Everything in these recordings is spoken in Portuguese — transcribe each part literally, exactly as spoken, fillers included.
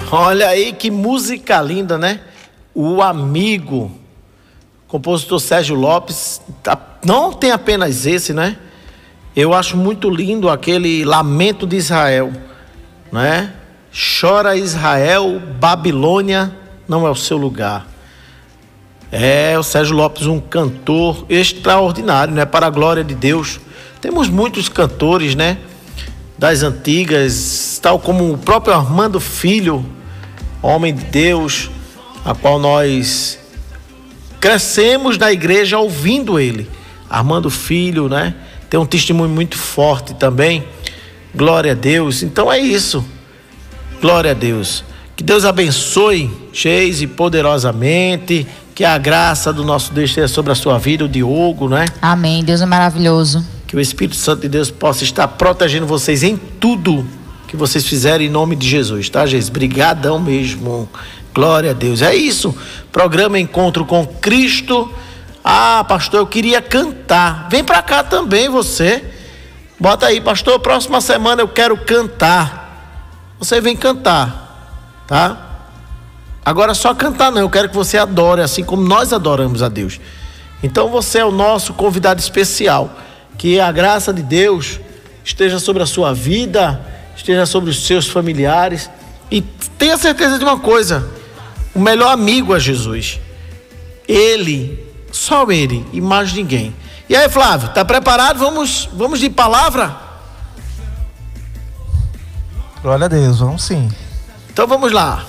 Olha aí que música linda, né? O Amigo, compositor Sérgio Lopes. Não tem apenas esse, né? Eu acho muito lindo aquele Lamento de Israel, né? Chora Israel, Babilônia não é o seu lugar. É, o Sérgio Lopes, um cantor extraordinário, né? Para a glória de Deus. Temos muitos cantores, né? Das antigas, tal como o próprio Armando Filho, homem de Deus, a qual nós crescemos na igreja ouvindo ele. Armando Filho, né? Tem um testemunho muito forte também. Glória a Deus. Então é isso. Glória a Deus. Que Deus abençoe Geise poderosamente. Que a graça do nosso Deus esteja sobre a sua vida, o Diogo, né? Amém. Deus é maravilhoso. Que o Espírito Santo de Deus possa estar protegendo vocês em tudo que vocês fizerem em nome de Jesus, tá, Geise? Brigadão mesmo. Glória a Deus. É isso. Programa Encontro com Cristo. Ah, pastor, eu queria cantar. Vem pra cá também você. Bota aí, pastor, próxima semana eu quero cantar. Você vem cantar, tá? Agora só cantar não, eu quero que você adore assim como nós adoramos a Deus. Então você é o nosso convidado especial. Que a graça de Deus esteja sobre a sua vida, esteja sobre os seus familiares. E tenha certeza de uma coisa: o melhor amigo é Jesus. Ele, só ele e mais ninguém. E aí, Flávio, tá preparado? Vamos, vamos de palavra? Glória a Deus, vamos sim. Então vamos lá.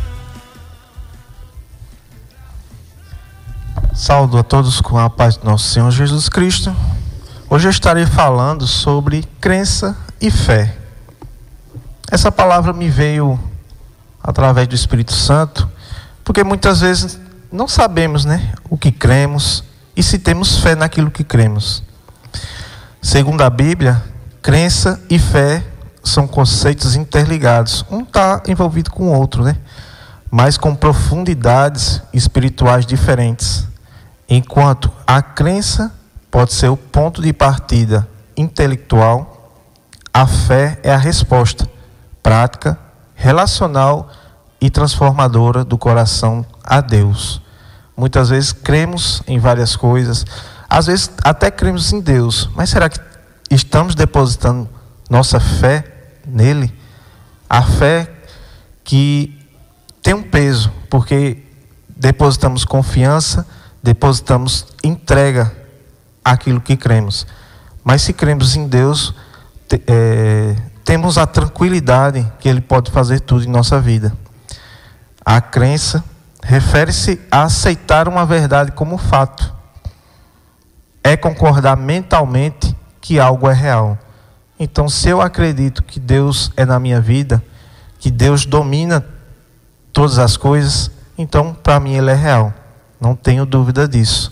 Saúdo a todos com a paz do nosso Senhor Jesus Cristo. Hoje eu estarei falando sobre crença e fé. Essa palavra me veio através do Espírito Santo, porque muitas vezes não sabemos, né, o que cremos e se temos fé naquilo que cremos. Segundo a Bíblia, crença e fé são conceitos interligados. Um está envolvido com o outro, né? Mas com profundidades espirituais diferentes. Enquanto a crença pode ser o ponto de partida intelectual, a fé é a resposta prática, relacional e transformadora do coração a Deus. Muitas vezes cremos em várias coisas, às vezes até cremos em Deus, mas será que estamos depositando nossa fé nele? A fé que tem um peso, porque depositamos confiança, depositamos entrega àquilo que cremos. Mas se cremos em Deus, te, é, temos a tranquilidade que Ele pode fazer tudo em nossa vida. A crença refere-se a aceitar uma verdade como fato. É concordar mentalmente que algo é real. Então, se eu acredito que Deus é na minha vida, que Deus domina todas as coisas, então para mim Ele é real. Não tenho dúvida disso.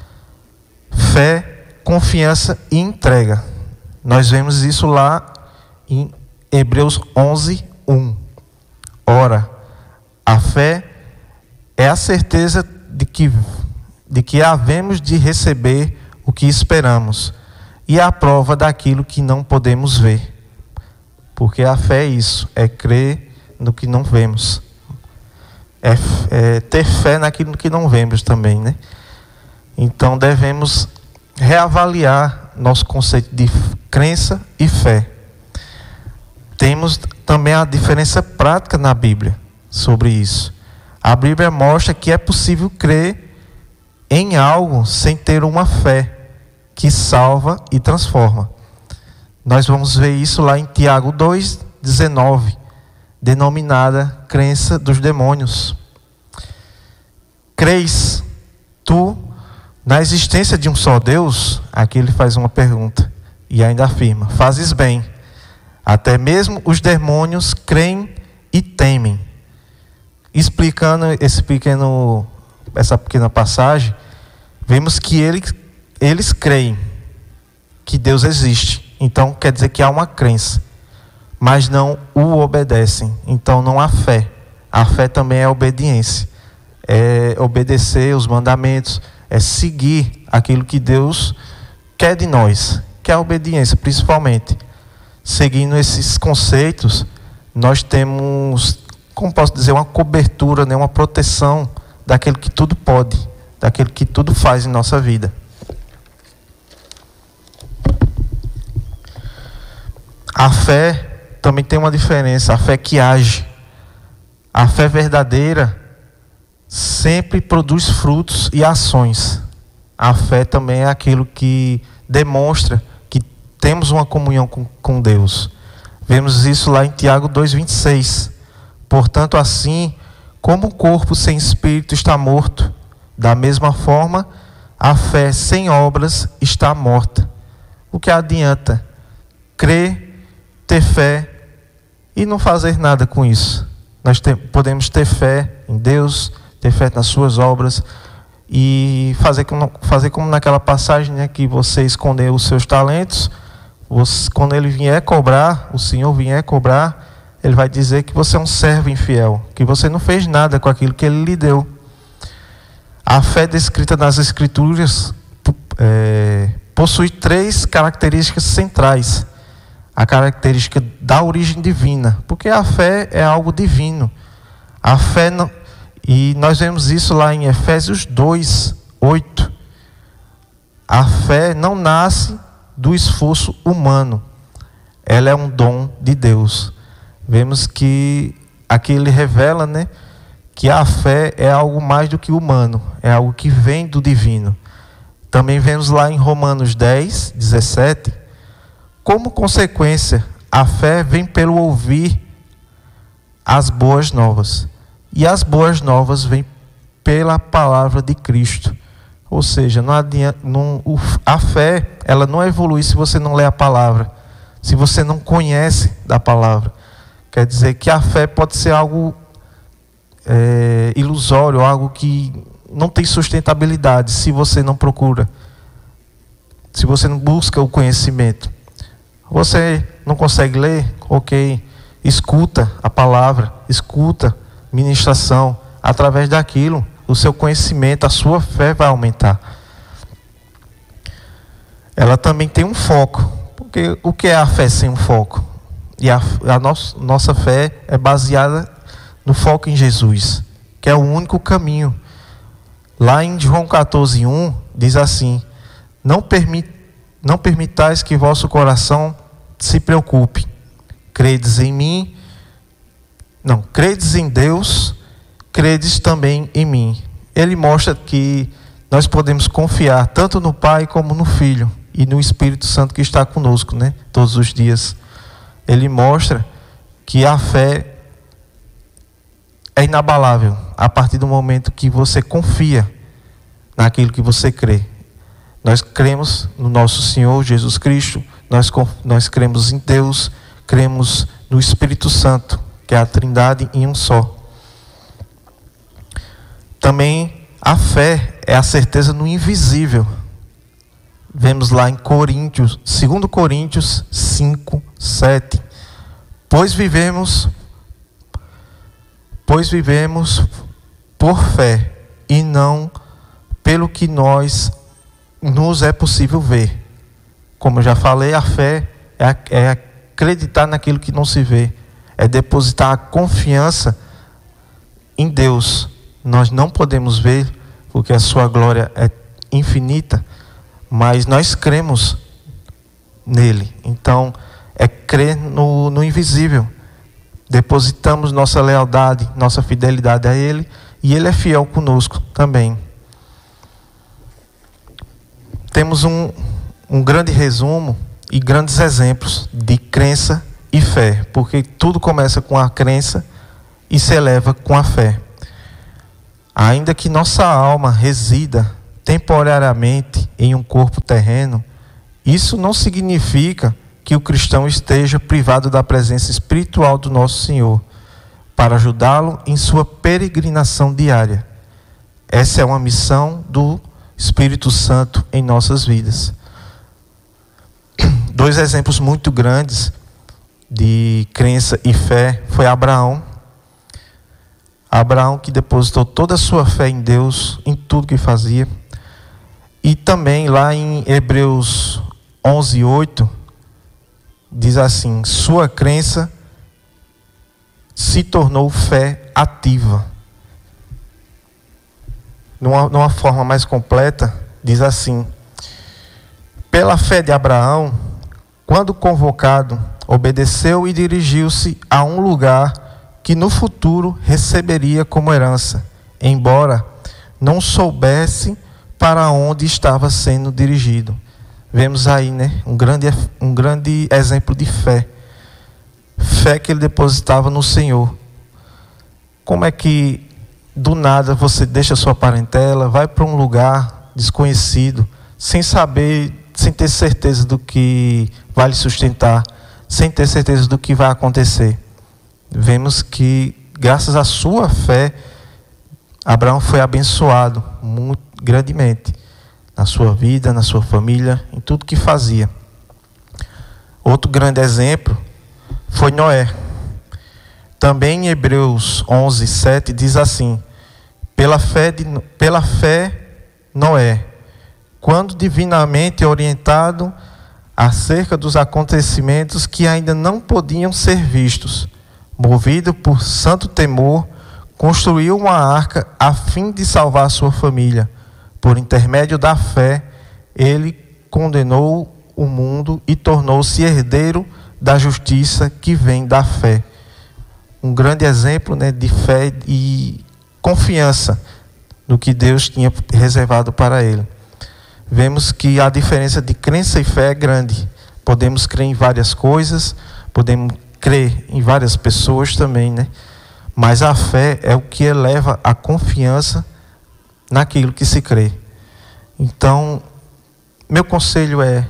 Fé, confiança e entrega. Nós vemos isso lá em Hebreus onze, um. Ora, a fé é a certeza de que, de que havemos de receber o que esperamos, e a prova daquilo que não podemos ver. Porque a fé é isso, é crer no que não vemos. É, é ter fé naquilo que não vemos também, né? Então devemos reavaliar nosso conceito de crença e fé. Temos também a diferença prática na Bíblia sobre isso. A Bíblia mostra que é possível crer em algo sem ter uma fé que salva e transforma. Nós vamos ver isso lá em Tiago dois, dezenove, denominada crença dos demônios. Creis tu na existência de um só Deus? Aqui ele faz uma pergunta e ainda afirma: fazes bem, até mesmo os demônios creem e temem. Explicando esse pequeno, essa pequena passagem, vemos que eles, eles creem que Deus existe. Então quer dizer que há uma crença, mas não o obedecem. Então não há fé. A fé também é obediência. É obedecer os mandamentos, é seguir aquilo que Deus quer de nós, que é a obediência principalmente. Seguindo esses conceitos, nós temos como posso dizer, uma cobertura, né, uma proteção daquele que tudo pode, daquele que tudo faz em nossa vida. A fé também tem uma diferença, a fé que age. A fé verdadeira sempre produz frutos e ações. A fé também é aquilo que demonstra que temos uma comunhão com, com Deus. Vemos isso lá em Tiago dois, vinte e seis. Portanto, assim, como o corpo sem espírito está morto, da mesma forma, a fé sem obras está morta. O que adianta crer, ter fé e não fazer nada com isso? Nós te, podemos ter fé em Deus, ter fé nas suas obras e fazer como, fazer como naquela passagem, né, que você escondeu os seus talentos. Você, quando ele vier cobrar, o Senhor vier cobrar, ele vai dizer que você é um servo infiel, que você não fez nada com aquilo que ele lhe deu. A fé descrita nas Escrituras é, possui três características centrais. A característica da origem divina, porque a fé é algo divino. A fé, não, e nós vemos isso lá em Efésios dois, oito. A fé não nasce do esforço humano, ela é um dom de Deus. Vemos que aqui ele revela, né, que a fé é algo mais do que humano, é algo que vem do divino. Também vemos lá em Romanos dez, dezessete, como consequência, a fé vem pelo ouvir as boas novas. E as boas novas vêm pela palavra de Cristo. Ou seja, não adianta, não, a fé ela não evolui se você não lê a palavra, se você não conhece da palavra. Quer dizer que a fé pode ser algo é, ilusório, algo que não tem sustentabilidade se você não procura, se você não busca o conhecimento. Você não consegue ler? Ok. Escuta a palavra, escuta ministração. Através daquilo, o seu conhecimento, a sua fé vai aumentar. Ela também tem um foco. Porque o que é a fé sem um foco? E a, a nossa, nossa fé é baseada no foco em Jesus, que é o único caminho. Lá em João catorze, um, diz assim: Não permita Não permitais que vosso coração se preocupe. Credes em mim, não, credes em Deus, credes também em mim. Ele mostra que nós podemos confiar tanto no Pai como no Filho e no Espírito Santo que está conosco, né, todos os dias. Ele mostra que a fé é inabalável a partir do momento que você confia naquilo que você crê. Nós cremos no nosso Senhor Jesus Cristo, nós, nós cremos em Deus, cremos no Espírito Santo, que é a Trindade em um só. Também a fé é a certeza no invisível. Vemos lá em Coríntios, dois Coríntios cinco, sete. Pois vivemos, pois vivemos por fé e não pelo que nós nos é possível ver. Como eu já falei, a fé é, é acreditar naquilo que não se vê, é depositar a confiança em Deus. Nós não podemos ver, porque a sua glória é infinita, mas nós cremos nele. Então, é crer no, no invisível. Depositamos nossa lealdade, nossa fidelidade a ele, e ele é fiel conosco também. Temos um, um grande resumo e grandes exemplos de crença e fé, porque tudo começa com a crença e se eleva com a fé. Ainda que nossa alma resida temporariamente em um corpo terreno, isso não significa que o cristão esteja privado da presença espiritual do nosso Senhor, para ajudá-lo em sua peregrinação diária. Essa é uma missão do Espírito Santo em nossas vidas. Dois exemplos muito grandes de crença e fé foi Abraão. Abraão, que depositou toda a sua fé em Deus, em tudo que fazia. E também lá em Hebreus onze, oito, diz assim: sua crença se tornou fé ativa. Numa, numa forma mais completa, diz assim: pela fé de Abraão, quando convocado, obedeceu e dirigiu-se a um lugar que no futuro receberia como herança, embora não soubesse para onde estava sendo dirigido. Vemos aí, né, um grande, um grande exemplo de fé. Fé que ele depositava no Senhor. Como é que do nada você deixa sua parentela, vai para um lugar desconhecido, sem saber, sem ter certeza do que vai lhe sustentar, sem ter certeza do que vai acontecer? Vemos que, graças à sua fé, Abraão foi abençoado muito grandemente na sua vida, na sua família, em tudo que fazia. Outro grande exemplo foi Noé. Também em Hebreus onze, sete diz assim: pela fé, de, pela fé Noé, quando divinamente orientado acerca dos acontecimentos que ainda não podiam ser vistos, movido por santo temor, construiu uma arca a fim de salvar sua família. Por intermédio da fé, ele condenou o mundo e tornou-se herdeiro da justiça que vem da fé. Um grande exemplo, né, de fé e confiança no que Deus tinha reservado para ele. Vemos que a diferença de crença e fé é grande. Podemos crer em várias coisas, podemos crer em várias pessoas também, né? Mas a fé é o que eleva a confiança naquilo que se crê. Então, meu conselho é: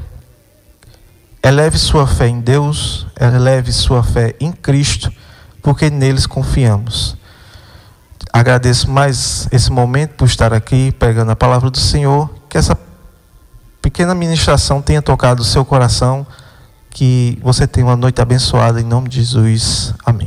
eleve sua fé em Deus, eleve sua fé em Cristo, porque neles confiamos. Agradeço mais esse momento por estar aqui pregando a palavra do Senhor, que essa pequena ministração tenha tocado o seu coração, que você tenha uma noite abençoada em nome de Jesus. Amém.